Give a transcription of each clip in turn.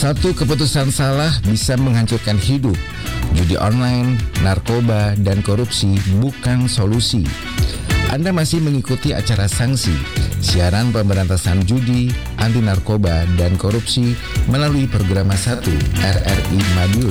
Satu keputusan salah bisa menghancurkan hidup. Judi online, narkoba, dan korupsi bukan solusi. Anda masih mengikuti acara Sanksi, siaran pemberantasan judi, anti narkoba, dan korupsi melalui program 1 RRI Madiun.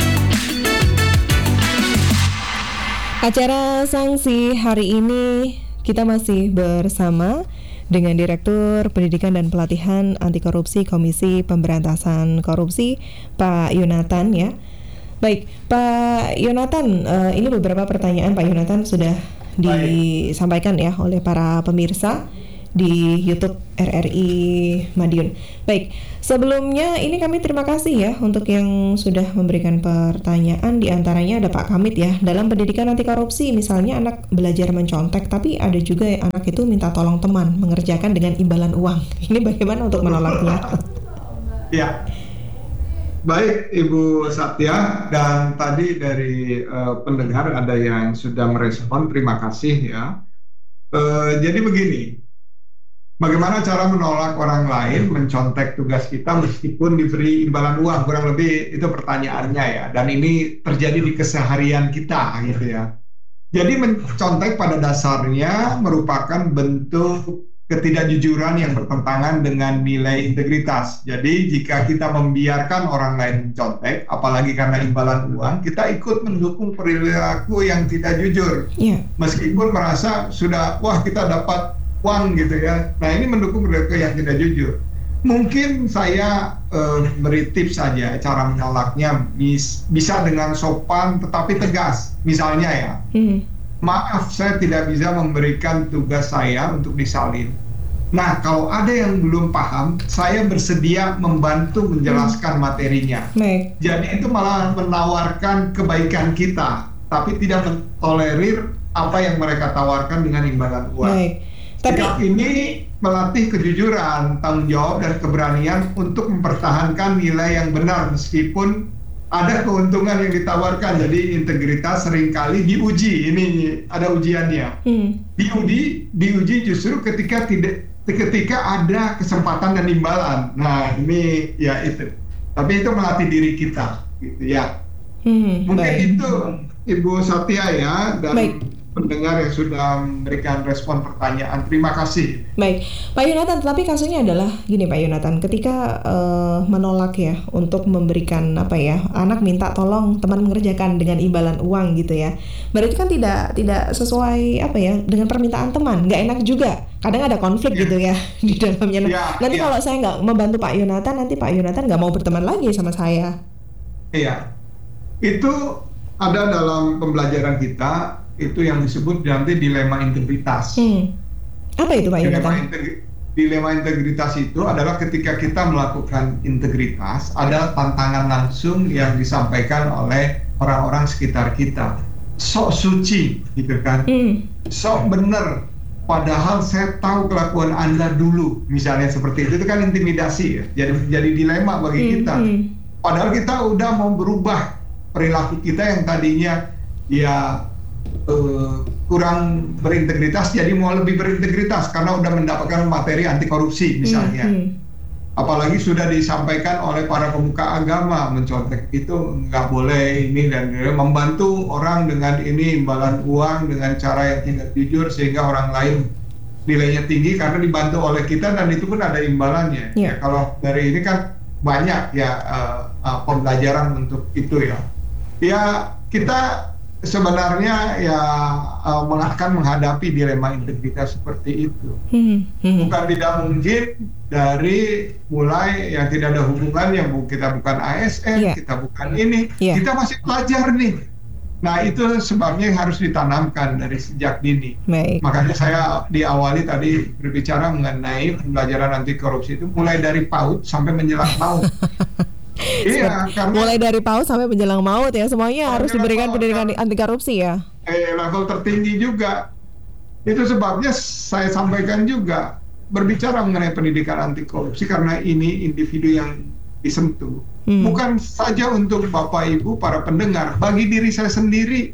Acara Sanksi hari ini kita masih bersama dengan Direktur Pendidikan dan Pelatihan Anti Korupsi Komisi Pemberantasan Korupsi, Pak Yonatan ya. Baik, Pak Yonatan, ini beberapa pertanyaan Pak Yonatan sudah disampaikan ya oleh para pemirsa di YouTube RRI Madiun. Baik, sebelumnya ini kami terima kasih ya untuk yang sudah memberikan pertanyaan. Di antaranya ada Pak Kamit ya. Dalam pendidikan anti korupsi misalnya anak belajar mencontek, tapi ada juga anak itu minta tolong teman mengerjakan dengan imbalan uang. Ini bagaimana untuk menolaknya? Ya, baik Ibu Satya, dan tadi dari pendengar ada yang sudah merespon, terima kasih ya. Jadi begini, bagaimana cara menolak orang lain mencontek tugas kita meskipun diberi imbalan uang? Kurang lebih itu pertanyaannya ya. Dan ini terjadi di keseharian kita gitu ya. Jadi mencontek pada dasarnya merupakan bentuk ketidakjujuran yang bertentangan dengan nilai integritas. Jadi jika kita membiarkan orang lain mencontek, apalagi karena imbalan uang, kita ikut mendukung perilaku yang tidak jujur. Meskipun merasa sudah, wah kita dapat uang gitu ya. Nah ini mendukung perilaku yang tidak jujur. Mungkin saya beri tips saja cara menolaknya, bisa dengan sopan tetapi tegas. Misalnya ya, maaf saya tidak bisa memberikan tugas saya untuk disalin. Nah kalau ada yang belum paham, saya bersedia membantu menjelaskan materinya. Jadi itu malah menawarkan kebaikan kita, tapi tidak mentolerir apa yang mereka tawarkan dengan imbalan uang. Sikap ini melatih kejujuran, tanggung jawab, dan keberanian untuk mempertahankan nilai yang benar meskipun ada keuntungan yang ditawarkan. Jadi integritas seringkali diuji, ini ada ujiannya. Diuji justru ketika ada kesempatan dan imbalan. Nah ini ya itu. Tapi itu melatih diri kita, gitu ya. Mungkin itu Ibu Satya ya, dan pendengar yang sudah memberikan respon pertanyaan. Terima kasih. Baik, Pak Yonatan, tapi kasusnya adalah gini Pak Yonatan, ketika menolak ya untuk memberikan anak minta tolong teman mengerjakan dengan imbalan uang gitu ya. Berarti kan tidak sesuai dengan permintaan teman, nggak enak juga. Kadang ada konflik gitu ya di dalamnya. Nanti kalau saya nggak membantu Pak Yonatan, nanti Pak Yonatan nggak mau berteman lagi sama saya. Iya, itu ada dalam pembelajaran kita. Itu yang disebut nanti dilema integritas. Apa itu Pak Yonatan? Dilema integritas itu adalah ketika kita melakukan integritas, ada tantangan langsung yang disampaikan oleh orang-orang sekitar kita. Sok suci, gitu kan? Sok bener, padahal saya tahu kelakuan Anda dulu, misalnya seperti itu kan intimidasi ya. Jadi dilema bagi kita. Padahal kita udah mau berubah perilaku kita yang tadinya ya kurang berintegritas jadi mau lebih berintegritas karena udah mendapatkan materi anti korupsi misalnya. Apalagi sudah disampaikan oleh para pemuka agama, mencontek itu nggak boleh ini, dan membantu orang dengan ini imbalan uang dengan cara yang tidak jujur sehingga orang lain nilainya tinggi karena dibantu oleh kita dan itu pun ada imbalannya. Ya, kalau dari ini kan banyak ya pembelajaran untuk itu ya. Ya kita sebenarnya ya akan menghadapi dilema integritas seperti itu. Bukan tidak mungkin dari mulai yang tidak ada hubungan, yang kita bukan ASN, kita bukan ini, kita masih pelajar nih. Nah itu sebabnya yang harus ditanamkan dari sejak dini. Makanya saya diawali tadi berbicara mengenai pembelajaran anti korupsi itu mulai dari PAUD sampai menjelang maut. Iya, karena mulai dari PAUD sampai menjelang maut ya, semuanya harus diberikan pendidikan anti korupsi ya. Level tertinggi juga. Itu sebabnya saya sampaikan juga berbicara mengenai pendidikan anti korupsi karena ini individu yang disentuh. Bukan saja untuk Bapak Ibu para pendengar, bagi diri saya sendiri.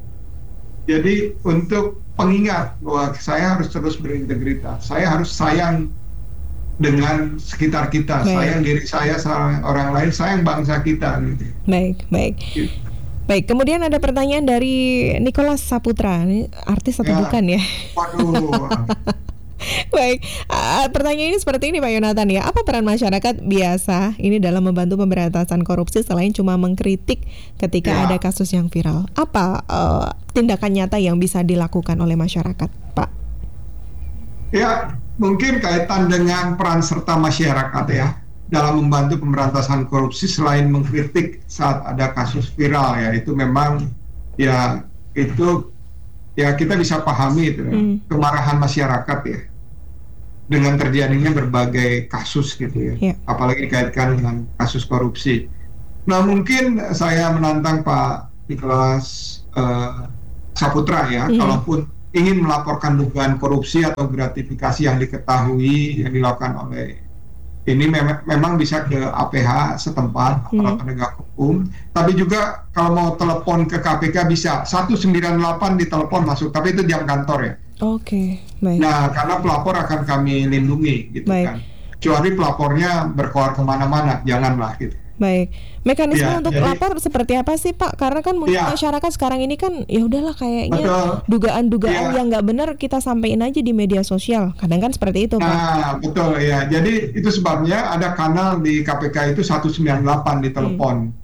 Jadi untuk pengingat bahwa saya harus terus berintegritas, saya harus sayang dengan sekitar kita. Baik. Sayang diri saya, sayang orang lain, sayang bangsa kita gitu. Baik. Baik, kemudian ada pertanyaan dari Nicholas Saputra. Ini artis atau bukan ya? Waduh. Baik, pertanyaan ini seperti ini Pak Yonatan ya. Apa peran masyarakat biasa ini dalam membantu pemberantasan korupsi selain cuma mengkritik ketika ada kasus yang viral? Apa tindakan nyata yang bisa dilakukan oleh masyarakat, Pak? Ya, mungkin kaitan dengan peran serta masyarakat ya dalam membantu pemberantasan korupsi selain mengkritik saat ada kasus viral ya, itu memang ya itu ya kita bisa pahami itu kemarahan masyarakat ya dengan terjadinya berbagai kasus gitu ya, apalagi dikaitkan dengan kasus korupsi. Nah, mungkin saya menantang Pak Nicholas Saputra ya, kalaupun ingin melaporkan dugaan korupsi atau gratifikasi yang diketahui yang dilakukan oleh ini memang bisa ke APH setempat, aparat penegak hukum. Tapi juga kalau mau telepon ke KPK bisa 198 ditelepon masuk, tapi itu jam kantor ya. Oke, baik. Nah, karena pelapor akan kami lindungi gitu kan. Kecuali pelapornya berkoar kemana-mana, janganlah gitu. Baik, mekanisme untuk lapor seperti apa sih Pak? Karena kan mungkin masyarakat sekarang ini kan ya udahlah kayaknya dugaan-dugaan yang nggak benar kita sampaikan aja di media sosial. Kadang kan seperti itu Pak. Nah, betul ya. Jadi itu sebabnya ada kanal di KPK itu 198 di telepon.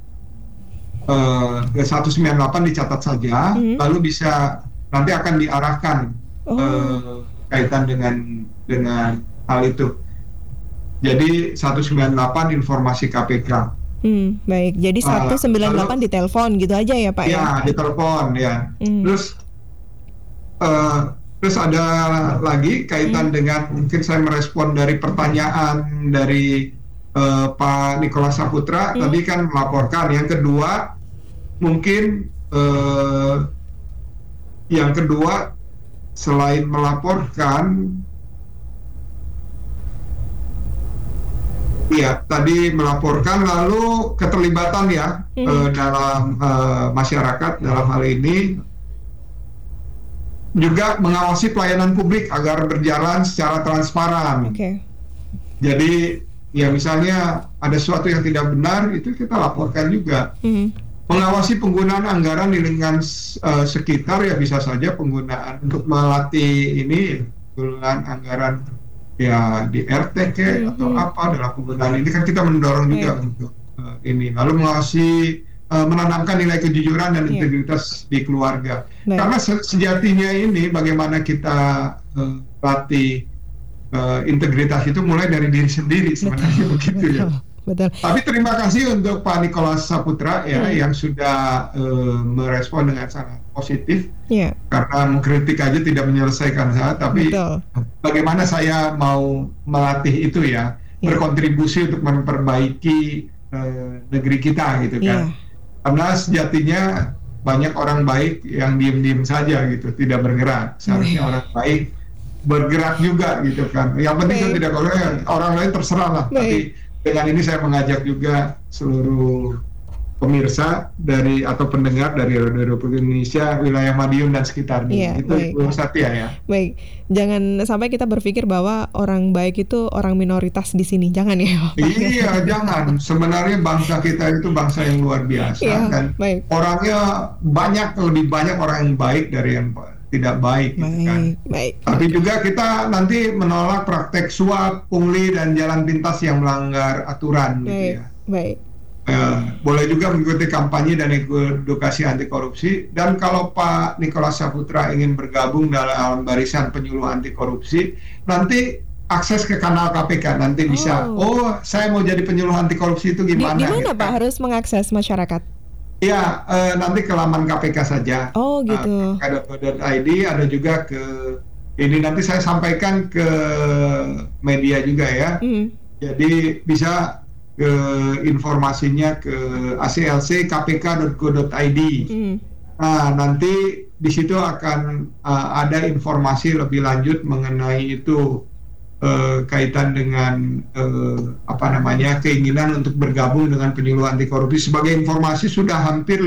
198 dicatat saja, lalu bisa nanti akan diarahkan kaitan dengan hal itu. Jadi 198 informasi KPK. Baik, jadi 198 ditelepon gitu aja ya Pak ya? Ya, ditelepon ya. Terus ada lagi kaitan dengan mungkin saya merespon dari pertanyaan dari Pak Nicholas Saputra tadi kan melaporkan. Yang kedua mungkin selain melaporkan, iya, tadi melaporkan lalu keterlibatan ya dalam masyarakat dalam hal ini juga mengawasi pelayanan publik agar berjalan secara transparan. Jadi ya misalnya ada sesuatu yang tidak benar itu kita laporkan juga. Mengawasi penggunaan anggaran di lingkungan sekitar ya bisa saja penggunaan untuk melatih ini penggunaan anggaran ya di RT atau apa dalam penggunaan ini kan kita mendorong juga untuk ini, lalu mengawasi menanamkan nilai kejujuran dan integritas di keluarga. Karena sejatinya ini bagaimana kita latih integritas itu mulai dari diri sendiri sebenarnya begitu ya. Betul. Tapi terima kasih untuk Pak Nicholas Saputra ya yang sudah merespon dengan sangat positif. Karena mengkritik aja tidak menyelesaikan saya, tapi bagaimana saya mau melatih itu ya, berkontribusi untuk memperbaiki negeri kita gitu kan. Karena sejatinya banyak orang baik yang diem-diem saja gitu, tidak bergerak. Seharusnya orang baik bergerak juga gitu kan. Yang penting saya tidak boleh orang lain terserah lah. Tapi dengan ini saya mengajak juga seluruh pemirsa atau pendengar dari Republik Indonesia, wilayah Madiun dan sekitarnya. Itu Ibu Satya ya. Baik, jangan sampai kita berpikir bahwa orang baik itu orang minoritas di sini, jangan ya. Iya, jangan. Sebenarnya bangsa kita itu bangsa yang luar biasa dan orangnya lebih banyak orang yang baik dari yang tidak baik. Tapi juga kita nanti menolak praktek suap, pungli dan jalan pintas yang melanggar aturan gitu ya. Boleh juga mengikuti kampanye dan edukasi anti korupsi. Dan kalau Pak Nicholas Saputra ingin bergabung dalam barisan penyuluh anti korupsi, nanti akses ke kanal KPK nanti bisa. Saya mau jadi penyuluh anti korupsi itu gimana? Di mana Pak harus mengakses masyarakat? Ya, nanti ke laman KPK saja. Gitu. KPK.id, ada juga ke ini nanti saya sampaikan ke media juga ya. Jadi bisa ke informasinya ke aclc.kpk.go.id. Nah, nanti di situ akan ada informasi lebih lanjut mengenai itu. Kaitan dengan keinginan untuk bergabung dengan penyuluh anti korupsi. Sebagai informasi sudah hampir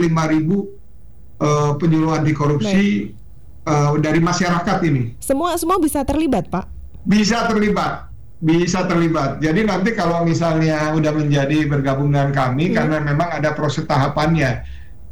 5.000 penyuluh anti korupsi dari masyarakat ini. Semua bisa terlibat Pak? Bisa terlibat bisa terlibat. Jadi nanti kalau misalnya udah menjadi bergabung dengan kami, karena memang ada proses tahapannya,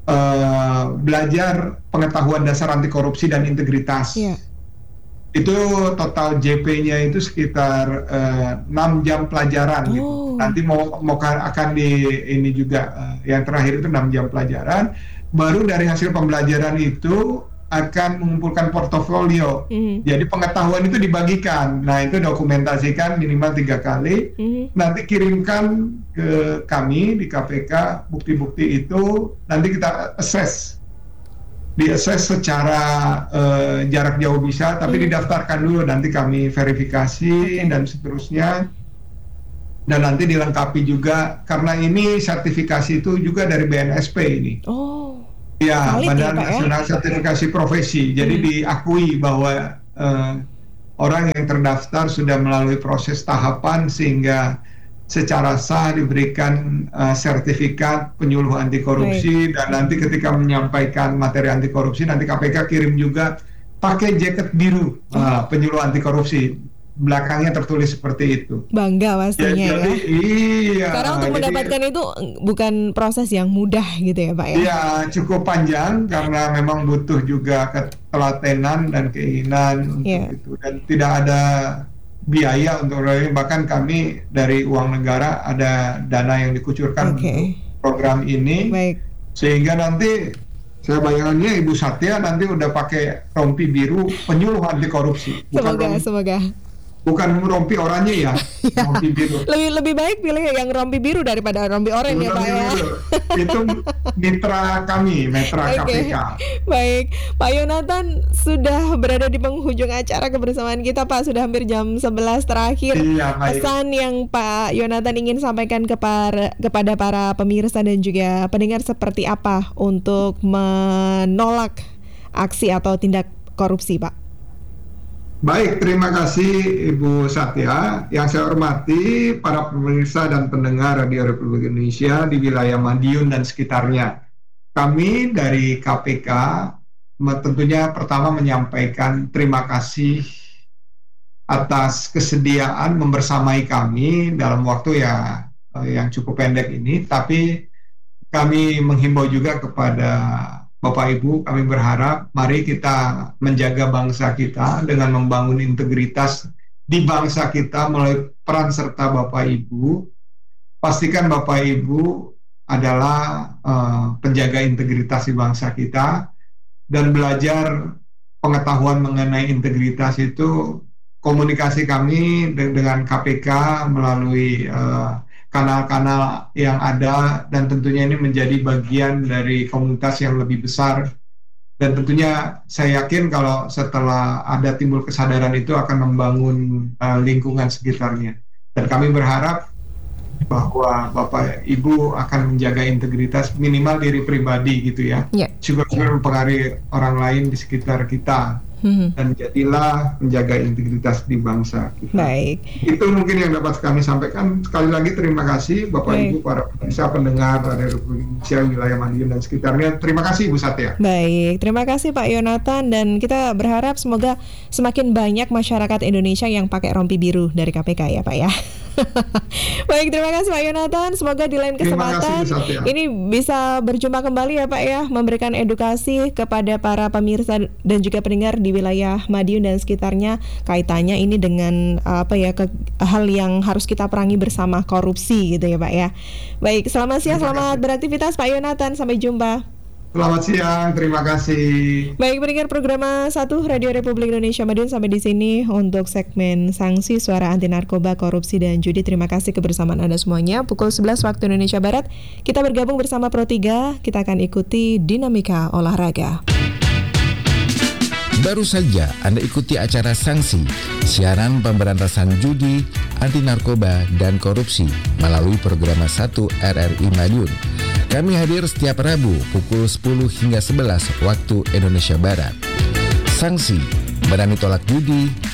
belajar pengetahuan dasar anti korupsi dan integritas. Itu total JP-nya itu sekitar 6 jam pelajaran gitu. Nanti akan ini juga yang terakhir itu 6 jam pelajaran. Baru dari hasil pembelajaran itu akan mengumpulkan portofolio. Jadi pengetahuan itu dibagikan. Nah, itu dokumentasikan minimal 3 kali. Nanti kirimkan ke kami di KPK bukti-bukti itu. Nanti kita di-assess secara jarak jauh bisa, tapi didaftarkan dulu. Nanti kami verifikasi dan seterusnya. Dan nanti dilengkapi juga, karena ini sertifikasi itu juga dari BNSP ini. Ya, Badan Nasional Sertifikasi Profesi. Jadi diakui bahwa orang yang terdaftar sudah melalui proses tahapan sehingga secara sah diberikan sertifikat penyuluh anti korupsi. Dan nanti ketika menyampaikan materi anti korupsi, nanti KPK kirim juga pakai jaket biru penyuluh anti korupsi. Belakangnya tertulis seperti itu. Bangga pastinya ya. Iya. Karena untuk mendapatkan itu bukan proses yang mudah gitu ya Pak ya. Iya, cukup panjang karena memang butuh juga ketelatenan dan keinginan untuk itu. Dan tidak ada biaya untuk ini. Bahkan kami dari uang negara ada dana yang dikucurkan untuk program ini. Sehingga nanti saya bayangannya Ibu Satya nanti udah pakai rompi biru penyuluh anti korupsi. Semoga. Bukan rompi oranye ya, rompi biru. Lebih baik pilih yang rompi biru daripada rompi oranye ya Pak ya. Itu mitra kami, KPK. Baik, Pak Yonatan sudah berada di penghujung acara kebersamaan kita Pak, sudah hampir jam 11 terakhir. Pesan yang Pak Yonatan ingin sampaikan kepada para pemirsa dan juga pendengar seperti apa untuk menolak aksi atau tindak korupsi Pak? Baik, terima kasih Ibu Satya. Yang saya hormati para pemirsa dan pendengar Radio Republik Indonesia di wilayah Madiun dan sekitarnya. Kami dari KPK tentunya pertama menyampaikan terima kasih atas kesediaan membersamai kami dalam waktu yang cukup pendek ini. Tapi kami menghimbau juga kepada Bapak Ibu, kami berharap mari kita menjaga bangsa kita dengan membangun integritas di bangsa kita melalui peran serta Bapak Ibu. Pastikan Bapak Ibu adalah penjaga integritas di bangsa kita dan belajar pengetahuan mengenai integritas itu. Komunikasi kami dengan KPK melalui kanal-kanal yang ada, dan tentunya ini menjadi bagian dari komunitas yang lebih besar. Dan tentunya saya yakin kalau setelah ada timbul kesadaran itu akan membangun lingkungan sekitarnya. Dan kami berharap bahwa Bapak Ibu akan menjaga integritas minimal diri pribadi gitu ya. Juga mempengaruhi orang lain di sekitar kita. Dan jadilah menjaga integritas di bangsa kita. Baik. Itu mungkin yang dapat kami sampaikan. Sekali lagi terima kasih Bapak Ibu para pemirsa pendengar dari Republik Indonesia wilayah Madiun dan sekitarnya. Terima kasih Ibu Satya. Baik, terima kasih Pak Yonatan, dan kita berharap semoga semakin banyak masyarakat Indonesia yang pakai rompi biru dari KPK ya Pak ya. Baik, terima kasih Pak Yonatan. Semoga di lain kesempatan ini bisa berjumpa kembali ya Pak ya, memberikan edukasi kepada para pemirsa dan juga pendengar di wilayah Madiun dan sekitarnya kaitannya ini dengan hal yang harus kita perangi bersama, korupsi gitu ya Pak ya. Baik, selamat siang, selamat beraktivitas Pak Yonatan, sampai jumpa. Selamat siang, terima kasih. Baik, pendengar program 1 Radio Republik Indonesia Madiun, sampai di sini untuk segmen sanksi suara anti narkoba, korupsi dan judi. Terima kasih kebersamaan Anda semuanya. Pukul 11 waktu Indonesia Barat, kita bergabung bersama Pro 3. Kita akan ikuti dinamika olahraga. Baru saja Anda ikuti acara sanksi, siaran pemberantasan judi, anti narkoba, dan korupsi melalui program 1 RRI Madiun. Kami hadir setiap Rabu pukul 10 hingga 11 waktu Indonesia Barat. Sanksi, berani tolak judi,